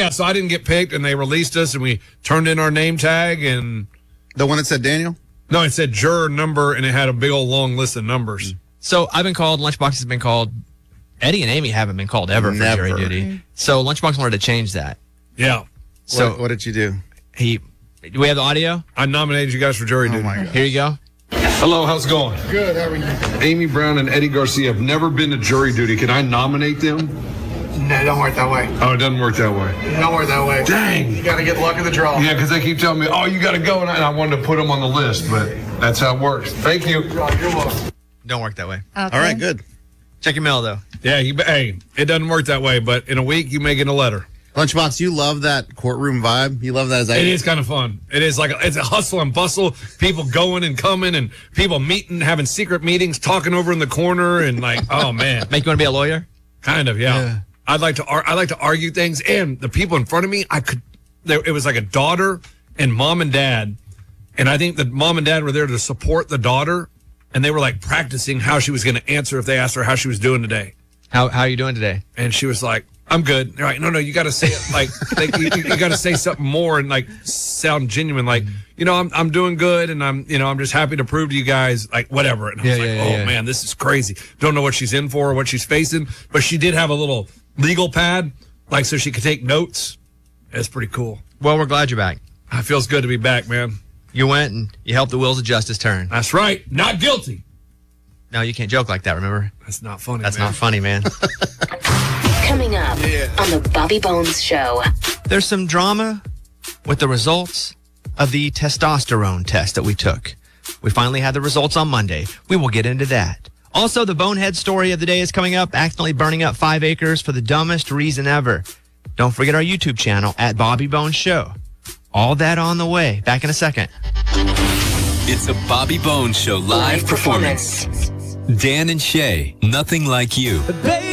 Yeah, so I didn't get picked, and they released us, and we turned in our name tag, and... The one that said Daniel? No, it said juror number, and it had a big old long list of numbers. So I've been called, Lunchbox has been called. Eddie and Amy haven't been called ever for jury duty. So Lunchbox wanted to change that. Yeah. So what did you do? Do we have the audio? I nominated you guys for jury duty. my God. Here you go. Hello, how's it going? Good, how are you? Amy Brown and Eddie Garcia have never been to jury duty. Can I nominate them? No, it don't work that way. Oh, it doesn't work that way. It don't work that way. Dang. You got to get luck of the draw. Yeah, because they keep telling me, oh, you got to go, and I wanted to put them on the list, but that's how it works. Thank you. You're welcome. Don't work that way. All right, good. Check your mail, though. Yeah, hey, it doesn't work that way, but in a week, you may get a letter. Lunchbox, you love that courtroom vibe? You love that as I It is kind of fun. It is it's a hustle and bustle. People going and coming and people meeting, having secret meetings, talking over in the corner and oh man. Make you want to be a lawyer? Kind of, yeah. I like to argue things, and the people in front of me, it was like a daughter and mom and dad, and I think the mom and dad were there to support the daughter, and they were like practicing how she was going to answer if they asked her how she was doing today. How are you doing today? And she was like, I'm good. They're like, no, you got to say it you got to say something more and sound genuine. I'm doing good, and I'm just happy to prove to you guys whatever. And I was man, this is crazy. Don't know what she's in for or what she's facing, but she did have a little legal pad, so she could take notes. It's pretty cool. Well, we're glad you're back. It feels good to be back, man. You went and you helped the wheels of justice turn. That's right. Not guilty. No, you can't joke like that, remember? That's not funny, That's not funny, man. Coming up on the Bobby Bones Show. There's some drama with the results of the testosterone test that we took. We finally had the results on Monday. We will get into that. Also, the bonehead story of the day is coming up, accidentally burning up 5 acres for the dumbest reason ever. Don't forget our YouTube channel at Bobby Bones Show. All that on the way. Back in a second. It's a Bobby Bones Show live performance. Dan and Shay, Nothing Like You. Baby,